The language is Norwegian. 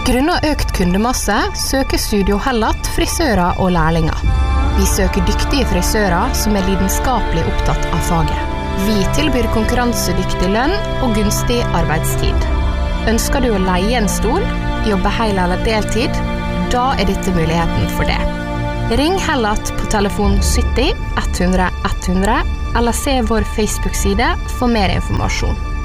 Grunnet økt kundemasse søker Studio Hellat frisører og lærlinger. Vi søker dyktige frisører som lidenskapelig opptatt av faget. Vi tilbyr konkurransedyktig lønn og gunstig arbeidstid. Ønsker du å leie en stol, jobbe hel eller deltid, da dette muligheten for det. Ring Hellat på telefon 70 100 100 eller se vår Facebook-side for mer informasjon.